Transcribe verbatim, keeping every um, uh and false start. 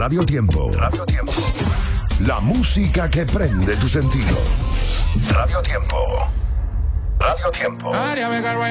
Radio Tiempo. Radio Tiempo. La música que prende tus sentidos. Radio Tiempo. Radio Tiempo.